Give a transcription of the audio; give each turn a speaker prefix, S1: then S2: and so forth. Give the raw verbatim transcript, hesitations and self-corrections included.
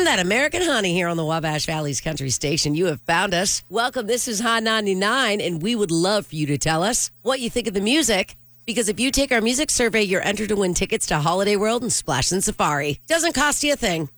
S1: that American honey here on the Wabash Valley's Country Station. You have found us. Welcome. This is Hot ninety-nine, and we would love for you to tell us what you think of the music. Because if you take our music survey, you're entered to win tickets to Holiday World and Splash and Safari. Doesn't cost you a thing.